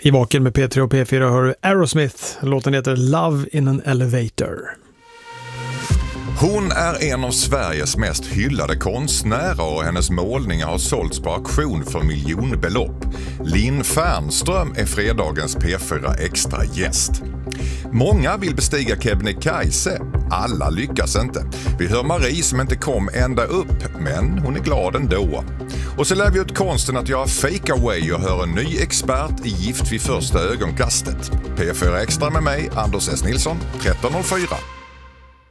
I Vaken med P3 och P4 hör du Aerosmith. Låten heter Love in an Elevator. Hon är en av Sveriges mest hyllade konstnärer och hennes målningar har sålts på auktion för miljonbelopp. Linn Fernström är fredagens P4 Extra gäst. Många vill bestiga Kebnekaise. Alla lyckas inte. Vi hör Marie som inte kom ända upp, men hon är glad ändå. Och så lär vi ut konsten att göra fake away och hör en ny expert i Gift vid första ögonkastet. P4 Extra med mig, Anders S. Nilsson, 13.04.